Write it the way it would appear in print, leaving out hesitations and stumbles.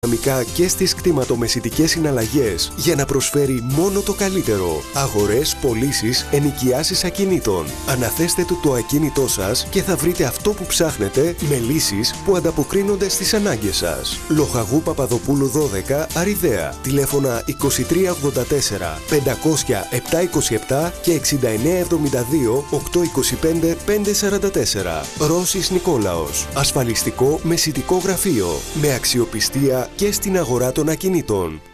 δυναμικά και στις κτηματομεσητικές συναλλαγές για να προσφέρει μόνο το καλύτερο. Αγορές, πωλήσεις, ενοικιάσεις ακινήτων. Αναθέστε του το ακίνητό σας και θα βρείτε αυτό που ψάχνετε με λύσεις που ανταποκρίνονται στις ανάγκες σας. Λοχαγού Παπαδοπούλου 12, Αριδαία. Τηλέφωνα 2384 500 727 και 6972 825 544. Ρώσης Νικόλαος. Ασφαλιστικό μεσητικό γραφείο. Με αξιοπιστία και στην αγορά των ακινήτων.